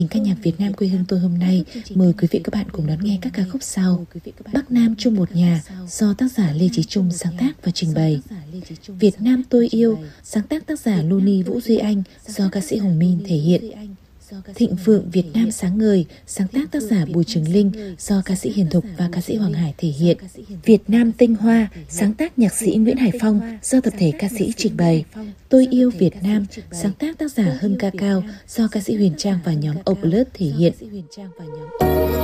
Ca nhạc Việt Nam quê hương tôi hôm nay mời quý vị các bạn cùng đón nghe các ca khúc sau: Bắc Nam chung một nhà do tác giả Lê Chí Trung sáng tác và trình bày, Việt Nam tôi yêu sáng tác tác giả Luni Vũ Duy Anh do ca sĩ Hồng Min thể hiện, Thịnh Vượng Việt Nam sáng ngời sáng tác tác giả Bùi Trường Linh do ca sĩ Hiền Thục và ca sĩ Hoàng Hải thể hiện, Việt Nam tinh hoa sáng tác nhạc sĩ Nguyễn Hải Phong do tập thể ca sĩ trình bày, Tôi yêu Việt Nam sáng tác tác giả Hưng Ca Cao do ca sĩ Huyền Trang và nhóm Oplus thể hiện.